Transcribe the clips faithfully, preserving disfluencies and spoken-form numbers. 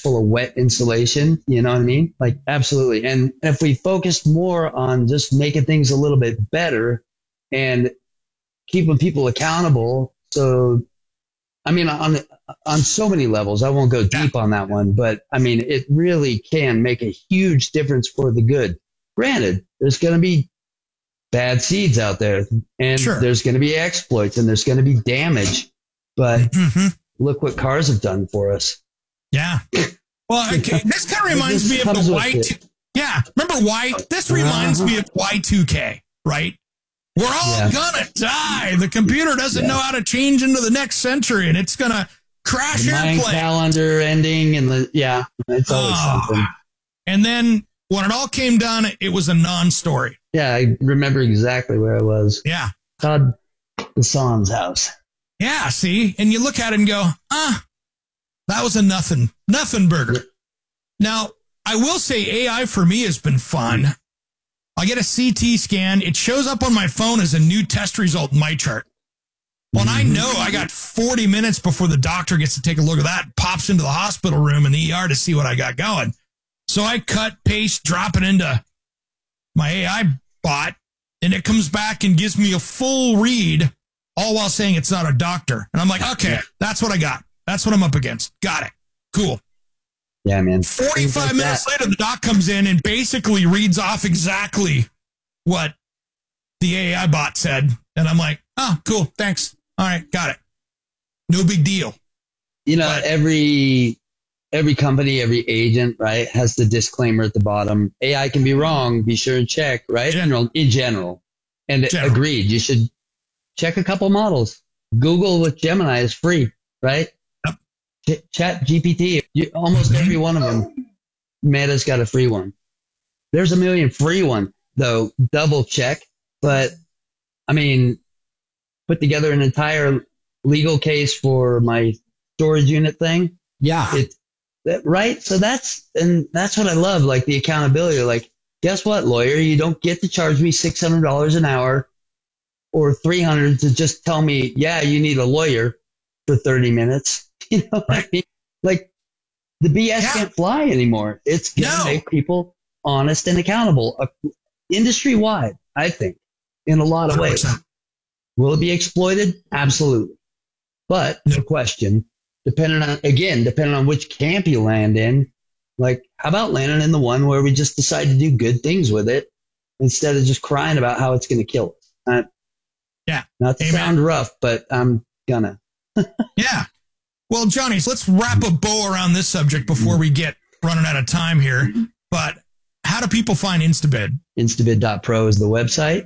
full of wet insulation. You know what I mean? Like, absolutely. And if we focused more on just making things a little bit better and keeping people accountable. So, I mean, on, on so many levels, I won't go deep on that one, but I mean, it really can make a huge difference for the good. Granted, there's going to be bad seeds out there, and sure. there's going to be exploits, and there's going to be damage. But mm-hmm. look what cars have done for us. Yeah. Well, okay. This kind of reminds me of the Y two K. Yeah. Remember Y? This reminds uh-huh. me of Y two K, right? We're all yeah. going to die. The computer doesn't yeah. know how to change into the next century, and it's going to crash the airplanes. Calendar ending, and the, yeah, it's always oh. something. And then when it all came down, it was a non-story. Yeah, I remember exactly where I was. Yeah. Todd Hassan's house. Yeah, see? And you look at it and go, ah, that was a nothing, nothing burger. Yeah. Now, I will say A I for me has been fun. I get a C T scan. It shows up on my phone as a new test result in my chart. Well, mm-hmm. I know I got forty minutes before the doctor gets to take a look at that, pops into the hospital room in the E R to see what I got going. So I cut, paste, drop it into my A I bot, and it comes back and gives me a full read, all while saying it's not a doctor. And I'm like, okay, that's what I got. That's what I'm up against. Got it. Cool. Yeah, man. forty-five like minutes that. later, the doc comes in and basically reads off exactly what the A I bot said. And I'm like, oh, cool. Thanks. All right. Got it. No big deal. You know, but, every every company, every agent, right, has the disclaimer at the bottom. A I can be wrong. Be sure and check, right? General. In general. And general. Agreed. You should check a couple models. Google with Gemini is free, right? Yep. Ch- Chat G P T. You, almost every one of them. Meta's got a free one. There's a million free one, though. Double check. But, I mean, put together an entire legal case for my storage unit thing. Yeah. It, that, right? So that's, and that's what I love, like the accountability. Like, guess what, lawyer? You don't get to charge me six hundred dollars an hour or three hundred dollars to just tell me, yeah, you need a lawyer for thirty minutes. You know what I mean? Like, the B S yeah. can't fly anymore. It's going to no. make people honest and accountable, uh, industry wide, I think, in a lot of one hundred percent. ways. Will it be exploited? Absolutely. But no question, depending on, again, depending on which camp you land in, like, how about landing in the one where we just decide to do good things with it instead of just crying about how it's going to kill us? Uh, yeah. Not to Amen. sound rough, but I'm gonna. Yeah. Well, Johnny, so let's wrap a bow around this subject before we get running out of time here. But how do people find Instabid? Instabid dot pro is the website.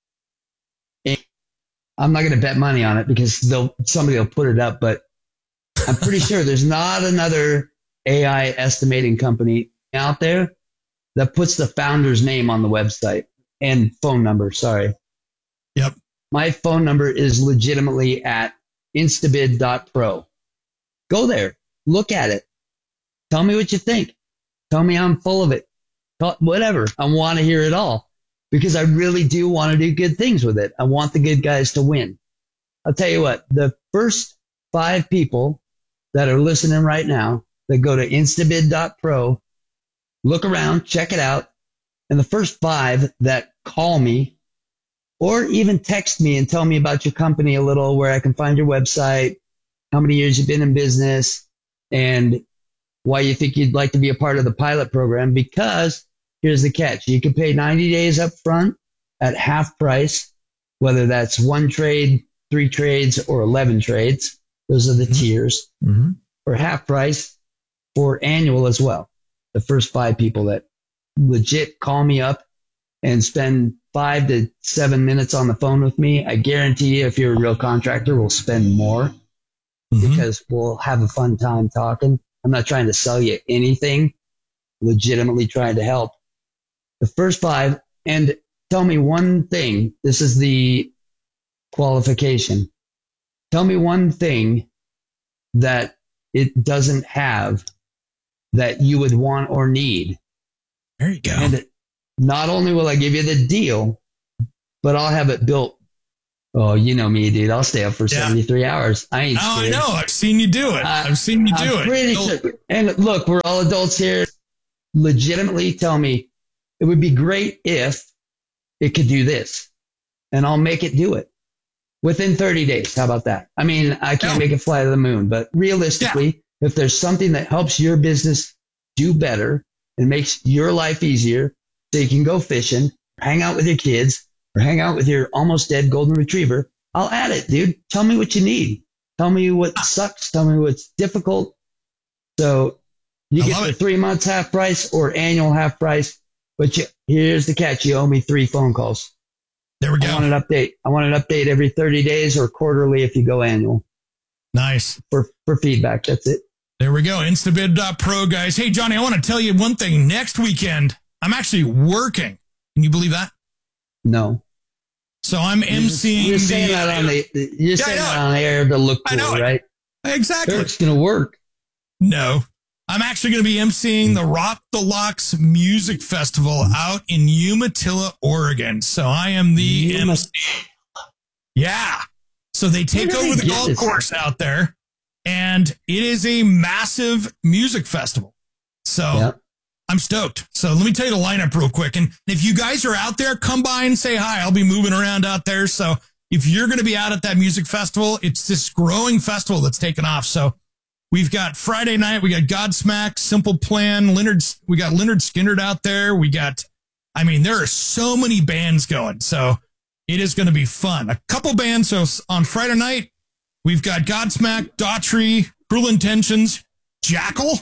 And I'm not going to bet money on it because they'll, somebody will put it up, but I'm pretty sure there's not another A I estimating company out there that puts the founder's name on the website and phone number. Sorry. Yep. My phone number is legitimately at instabid dot pro. Go there. Look at it. Tell me what you think. Tell me I'm full of it. Whatever. I want to hear it all because I really do want to do good things with it. I want the good guys to win. I'll tell you what, the first five people that are listening right now that go to instabid dot pro, look around, check it out. And the first five that call me or even text me and tell me about your company a little, where I can find your website, how many years you've been in business, and why you think you'd like to be a part of the pilot program. Because here's the catch. You can pay ninety days up front at half price, whether that's one trade, three trades, or eleven trades. Those are the mm-hmm. tiers. Mm-hmm. Or half price for annual as well. The first five people that legit call me up and spend five to seven minutes on the phone with me, I guarantee you, if you're a real contractor, we'll spend more mm-hmm. because we'll have a fun time talking. I'm not trying to sell you anything, legitimately trying to help. The first five, and tell me one thing. This is the qualification. Tell me one thing that it doesn't have that you would want or need. There you go. And it, not only will I give you the deal, but I'll have it built Oh, you know me, dude. I'll stay up for Yeah. seventy-three hours. I ain't Oh, I scared. know. I've seen you do it. I- I've seen you do I'm it. pretty You'll- sure. And look, we're all adults here. Legitimately tell me it would be great if it could do this, and I'll make it do it within thirty days. How about that? I mean, I can't Yeah. make it fly to the moon, but realistically, if there's something that helps your business do better and makes your life easier so you can go fishing, hang out with your kids, or hang out with your almost dead golden retriever, I'll add it, dude. Tell me what you need. Tell me what sucks. Tell me what's difficult. So you I get love the it. three months half price or annual half price. But you, here's the catch. You owe me three phone calls. There we I want go. an update. I want an update every thirty days or quarterly if you go annual Nice. for, for feedback. That's it. There we go. Instabid dot pro, guys. Hey, Johnny, I want to tell you one thing. Next weekend, I'm actually working. Can you believe that? No. So I'm emceeing You're saying the, that on the, you're Yeah, I saying know that on the air to look I know cool, it. right? Exactly. It's going to work. No. I'm actually going to be emceeing the Rock the Locks Music Festival out in Umatilla, Oregon. So I am the Uma- M C. Yeah. So they take Where do over they the get golf this course out there, and it is a massive music festival. So Yep. I'm stoked. So let me tell you the lineup real quick. And if you guys are out there, come by and say hi. I'll be moving around out there. So if you're going to be out at that music festival, it's this growing festival that's taken off. So we've got Friday night. We got Godsmack, Simple Plan, Leonard. We got Leonard Skinner out there. We got, I mean, there are so many bands going. So it is going to be fun. A couple bands. So on Friday night, we've got Godsmack, Daughtry, Cruel Intentions, Jackal,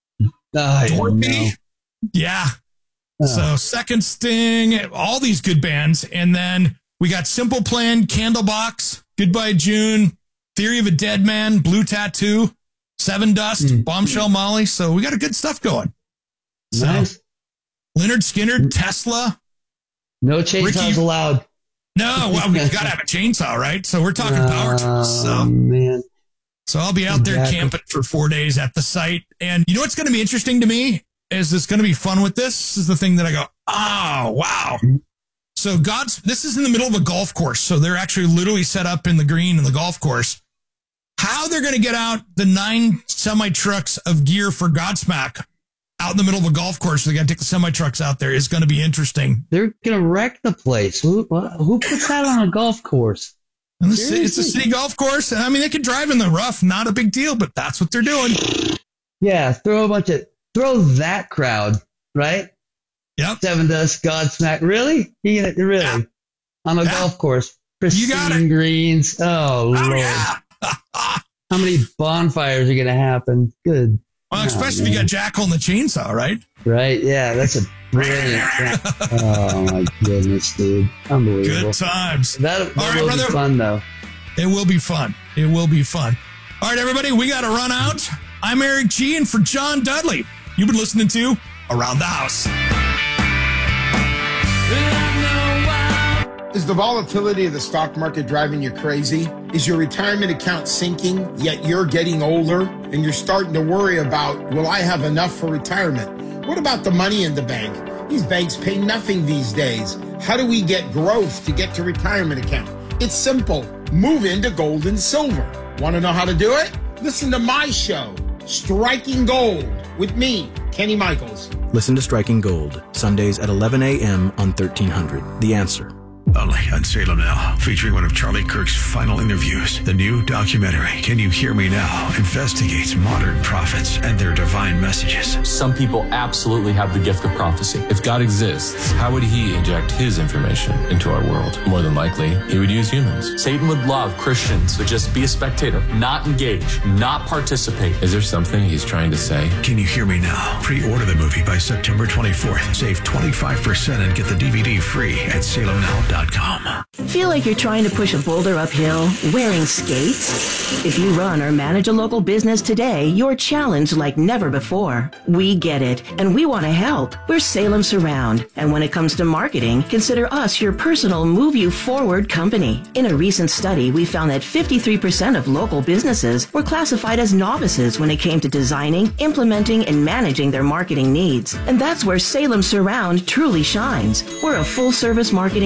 I don't know. Dorothy. Yeah. Oh. So Second Sting, all these good bands. And then we got Simple Plan, Candlebox, Goodbye June, Theory of a Dead Man, Blue Tattoo, Seven Dust, Mm. Bombshell Molly. So we got a good stuff going. So Nice. Leonard Skinner, Tesla. No chainsaws Ricky- allowed. No, well, we've got to have a chainsaw, right? So we're talking power tools. Oh, So, man. so I'll be out there Exactly. camping for four days at the site. And you know what's going to be interesting to me is it's going to be fun with this. This is the thing that I go, oh, wow. So God's, this is in the middle of a golf course. So they're actually literally set up in the green in the golf course. How they're going to get out the nine semi trucks of gear for Godsmack out in the middle of a golf course. So they got to take the semi trucks out there is going to be interesting. They're going to wreck the place. Who, what, who puts that on a golf course? And this, it's a Seriously? city golf course. And I mean, they can drive in the rough, not a big deal, but that's what they're doing. Yeah, throw a bunch of, throw that crowd, right? Yep. Seven Dust, Godsmack. Really? You gonna, really? Yeah. On a Yeah. golf course. Pristine You got it. greens. Oh, Oh, Lord. yeah. How many bonfires are going to happen? Good. Well, Oh, especially if you man. got Jackal and the chainsaw, right? Right? Yeah, that's a brilliant. Oh, my goodness, dude. Unbelievable. Good times. That, that All right, will brother. be fun, though. It will be fun. It will be fun. All right, everybody, we got to run out. I'm Eric G, and for John Dudley, you've been listening to Around the House. Is the volatility of the stock market driving you crazy? Is your retirement account sinking, yet you're getting older and you're starting to worry about, will I have enough for retirement? What about the money in the bank? These banks pay nothing these days. How do we get growth to get to retirement account? It's simple. Move into gold and silver. Want to know how to do it? Listen to my show, Striking Gold, with me, Kenny Michaels. Listen to Striking Gold, Sundays at eleven a.m. on thirteen hundred. The Answer. Only on Salem Now, featuring one of Charlie Kirk's final interviews. The new documentary, Can You Hear Me Now?, investigates modern prophets and their divine messages. Some people absolutely have the gift of prophecy. If God exists, how would he inject his information into our world? More than likely, he would use humans. Satan would love Christians to just be a spectator, not engage, not participate. Is there something he's trying to say? Can You Hear Me Now? Pre-order the movie by September twenty-fourth. Save twenty-five percent and get the D V D free at salem now dot com. Feel like you're trying to push a boulder uphill wearing skates? If you run or manage a local business today, you're challenged like never before. We get it, and we want to help. We're Salem Surround, and when it comes to marketing, consider us your personal move you forward company. In a recent study, we found that fifty-three percent of local businesses were classified as novices when it came to designing, implementing, and managing their marketing needs. And that's where Salem Surround truly shines. We're a full-service marketing agency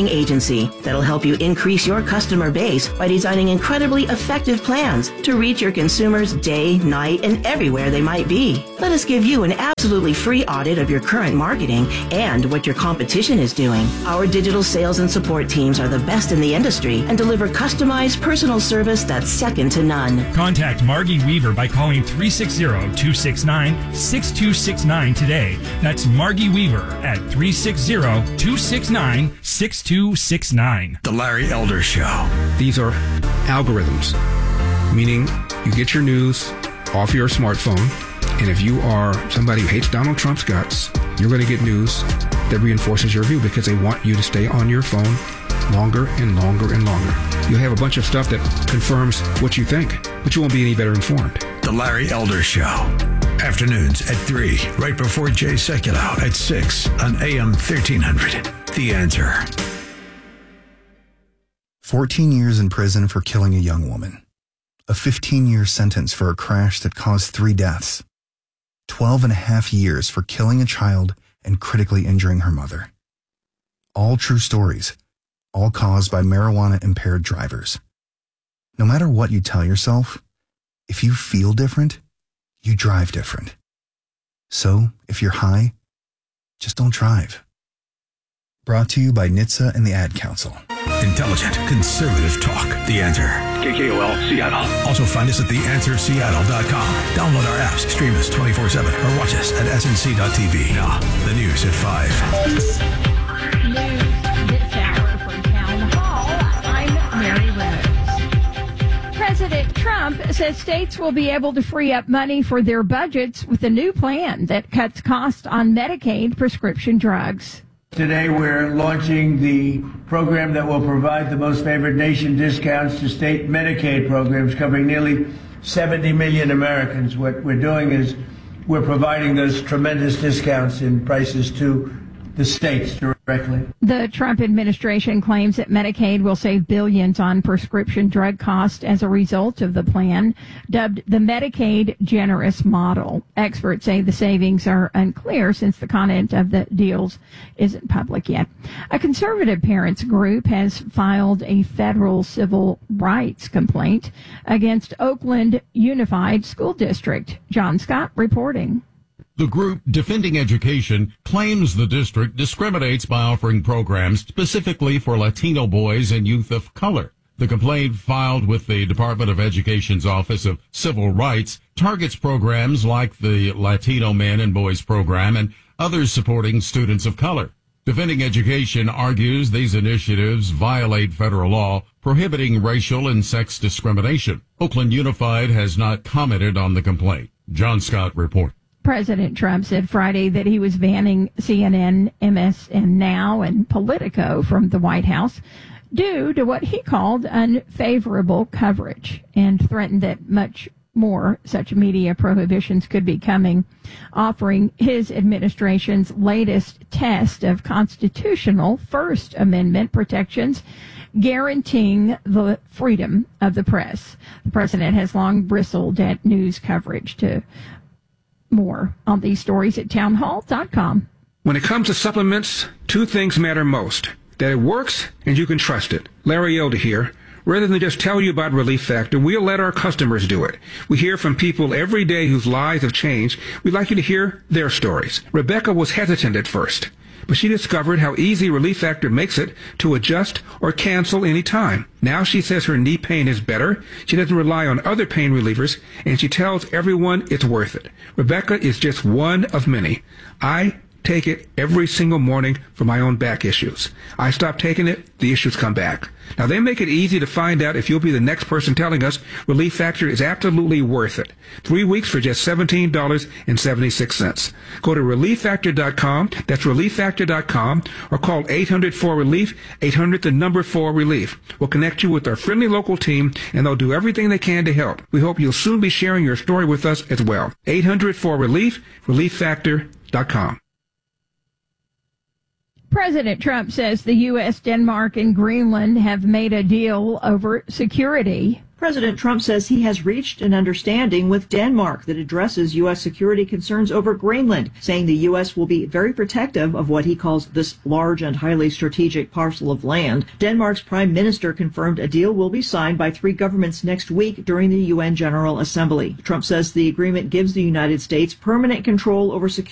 agency that'll help you increase your customer base by designing incredibly effective plans to reach your consumers day, night, and everywhere they might be. Let us give you an absolutely free audit of your current marketing and what your competition is doing. Our digital sales and support teams are the best in the industry and deliver customized personal service that's second to none. Contact Margie Weaver by calling three six zero, two six nine, six two six nine today. That's Margie Weaver at three six zero, two six nine, six two six nine. The Larry Elder Show. These are algorithms, meaning you get your news off your smartphone, and if you are somebody who hates Donald Trump's guts, you're going to get news that reinforces your view because they want you to stay on your phone longer and longer and longer. You'll have a bunch of stuff that confirms what you think, but you won't be any better informed. The Larry Elder Show. Afternoons at three, right before Jay Sekulow at six on A M thirteen hundred. The Answer. fourteen years in prison for killing a young woman. A fifteen-year sentence for a crash that caused three deaths. twelve and a half years for killing a child and critically injuring her mother. All true stories, all caused by marijuana-impaired drivers. No matter what you tell yourself, if you feel different, you drive different. So, if you're high, just don't drive. Brought to you by N H T S A and the Ad Council. Intelligent, conservative talk. The Answer. K K O L, Seattle. Also find us at the answer seattle dot com. Download our apps, stream us twenty-four seven, or watch us at S N C dot T V. Now, the news at five. News this hour from Town Hall. I'm Mary Rose. President Trump says states will be able to free up money for their budgets with a new plan that cuts costs on Medicaid prescription drugs. Today we're launching the program that will provide the most favored nation discounts to state Medicaid programs covering nearly seventy million Americans. What we're doing is we're providing those tremendous discounts in prices to the states directly. The Trump administration claims that Medicaid will save billions on prescription drug costs as a result of the plan, dubbed the Medicaid Generous Model. Experts say the savings are unclear since the content of the deals isn't public yet. A conservative parents group has filed a federal civil rights complaint against Oakland Unified School District. John Scott reporting. The group Defending Education claims the district discriminates by offering programs specifically for Latino boys and youth of color. The complaint filed with the Department of Education's Office of Civil Rights targets programs like the Latino Men and Boys program and others supporting students of color. Defending Education argues these initiatives violate federal law prohibiting racial and sex discrimination. Oakland Unified has not commented on the complaint. John Scott reports. President Trump said Friday that he was banning C N N, M S N Now, and Politico from the White House due to what he called unfavorable coverage, and threatened that much more such media prohibitions could be coming, offering his administration's latest test of constitutional First Amendment protections guaranteeing the freedom of the press. The president has long bristled at news coverage. To more on these stories at town hall dot com. When it comes to supplements, two things matter most. That it works and you can trust it. Larry Elder here. Rather than just tell you about Relief Factor, we'll let our customers do it. We hear from people every day whose lives have changed. We'd like you to hear their stories. Rebecca was hesitant at first, but she discovered how easy Relief Factor makes it to adjust or cancel any time. Now she says her knee pain is better, she doesn't rely on other pain relievers, and she tells everyone it's worth it. Rebecca is just one of many. I take it every single morning for my own back issues. I stop taking it, the issues come back. Now, they make it easy to find out if you'll be the next person telling us Relief Factor is absolutely worth it. Three weeks for just seventeen dollars and seventy-six cents. Go to relief factor dot com, that's relief factor dot com, or call eight hundred four relief, eight hundred the number four relief. We'll connect you with our friendly local team, and they'll do everything they can to help. We hope you'll soon be sharing your story with us as well. eight hundred four relief, relief factor dot com. President Trump says the U S, Denmark, and Greenland have made a deal over security. President Trump says he has reached an understanding with Denmark that addresses U S security concerns over Greenland, saying the U S will be very protective of what he calls this large and highly strategic parcel of land. Denmark's prime minister confirmed a deal will be signed by three governments next week during the U N General Assembly. Trump says the agreement gives the United States permanent control over security